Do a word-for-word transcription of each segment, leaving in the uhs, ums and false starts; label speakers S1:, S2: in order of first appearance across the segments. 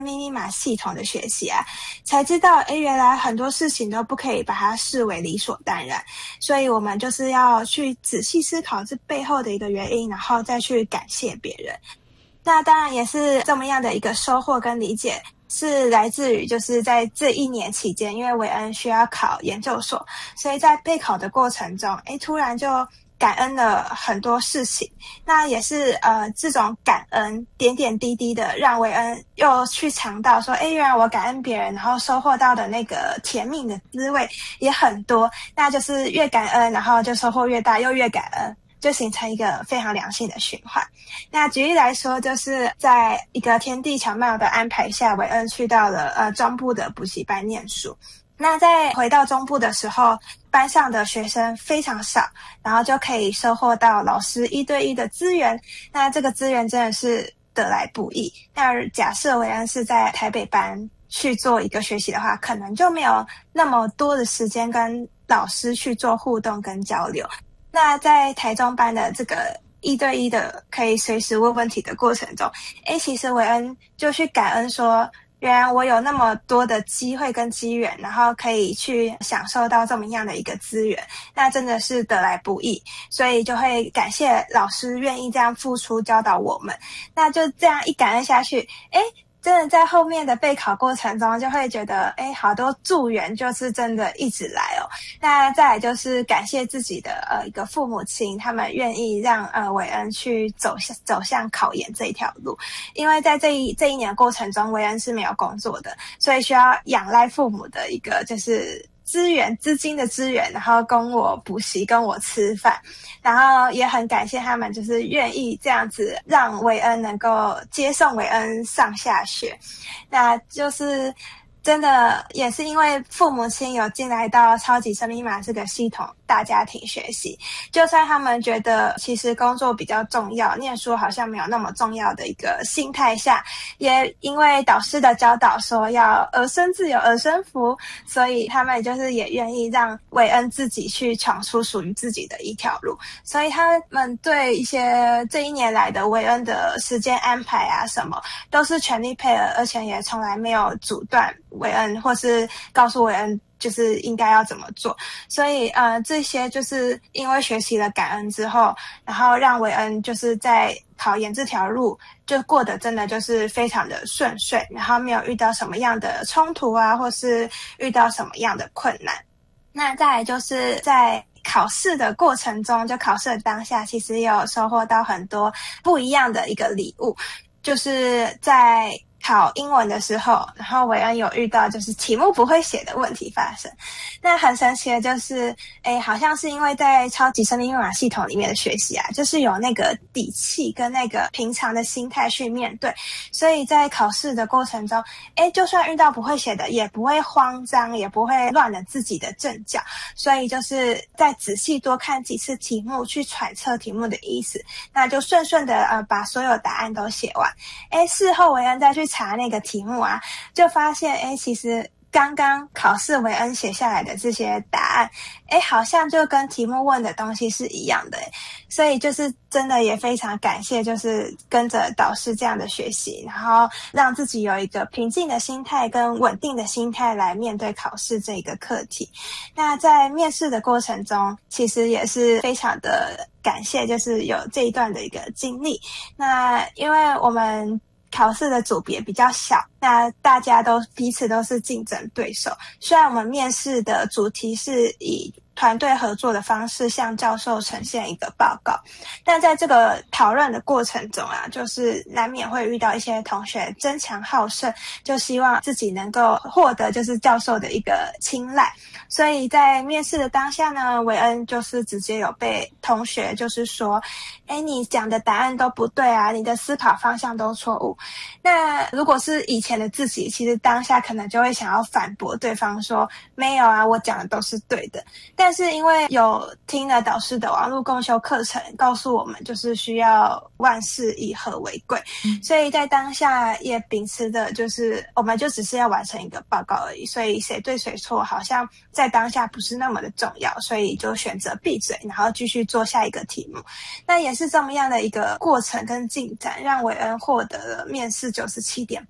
S1: 密密码系统的学习啊，才知道诶原来很多事情都不可以把它视为理所当然，所以我们就是要去仔细思考这背后的一个原因，然后再去感谢别人。那当然也是这么样的一个收获跟理解，是来自于就是在这一年期间，因为韦恩需要考研究所，所以在备考的过程中，诶突然就感恩了很多事情。那也是呃这种感恩点点滴滴的让韦恩又去尝到说，诶原来我感恩别人然后收获到的那个甜蜜的滋味也很多，那就是越感恩然后就收获越大，又越感恩，就形成一个非常良性的循环。那举例来说，就是在一个天地巧妙的安排下，韦恩去到了呃中部的补习班念书。那在回到中部的时候，班上的学生非常少，然后就可以收获到老师一对一的资源。那这个资源真的是得来不易。那假设韦恩是在台北班去做一个学习的话，可能就没有那么多的时间跟老师去做互动跟交流。那在台中班的这个一对一的可以随时问问题的过程中，诶其实韦恩就去感恩说，原来我有那么多的机会跟机缘，然后可以去享受到这么样的一个资源，那真的是得来不易，所以就会感谢老师愿意这样付出教导我们。那就这样一感恩下去，诶真的在后面的备考过程中就会觉得诶好多助缘就是真的一直来哦。那再来就是感谢自己的呃一个父母亲，他们愿意让呃韦恩去走向走向考研这一条路。因为在这一这一年的过程中，韦恩是没有工作的，所以需要仰赖父母的一个就是资源资金的资源，然后供我补习跟我吃饭，然后也很感谢他们就是愿意这样子让韦恩能够接送韦恩上下学。那就是真的也是因为父母亲有进来到超级生命码这个系统大家庭学习，就算他们觉得其实工作比较重要，念书好像没有那么重要的一个心态下，也因为导师的教导说要儿孙自有儿孙福，所以他们就是也愿意让韦恩自己去闯出属于自己的一条路。所以他们对一些这一年来的韦恩的时间安排啊什么都是全力配合，而且也从来没有阻断韦恩或是告诉韦恩就是应该要怎么做。所以呃，这些就是因为学习了感恩之后，然后让韦恩就是在考研这条路就过得真的就是非常的顺遂，然后没有遇到什么样的冲突啊，或是遇到什么样的困难。那再来就是在考试的过程中，就考试的当下，其实也有收获到很多不一样的一个礼物。就是在考英文的时候，然后韦恩有遇到就是题目不会写的问题发生。那很神奇的就是诶好像是因为在超级生命密码系统里面的学习啊，就是有那个底气跟那个平常的心态去面对，所以在考试的过程中，诶就算遇到不会写的也不会慌张，也不会乱了自己的阵脚，所以就是再仔细多看几次题目，去揣测题目的意思，那就顺顺的呃把所有答案都写完。诶事后韦恩再去查那个题目啊，就发现诶其实刚刚考试韦恩写下来的这些答案，诶好像就跟题目问的东西是一样的诶。所以就是真的也非常感谢就是跟着导师这样的学习，然后让自己有一个平静的心态跟稳定的心态来面对考试这个课题。那在面试的过程中，其实也是非常的感谢就是有这一段的一个经历。那因为我们考试的组别比较小，那大家都彼此都是竞争对手。虽然我们面试的主题是以团队合作的方式向教授呈现一个报告，但在这个讨论的过程中啊，就是难免会遇到一些同学争强好胜，就希望自己能够获得就是教授的一个青睐。所以在面试的当下呢，韦恩就是直接有被同学就是说，诶你讲的答案都不对啊，你的思考方向都错误。那如果是以前的自己，其实当下可能就会想要反驳对方说，没有啊，我讲的都是对的。但是因为有听了导师的网络共修课程，告诉我们就是需要万事以和为贵，所以在当下也秉持的就是我们就只是要完成一个报告而已，所以谁对谁错好像在当下不是那么的重要，所以就选择闭嘴，然后继续做下一个题目。那也是这么样的一个过程跟进展，让韦恩获得了面试 九十七点八 分的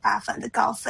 S1: 高分。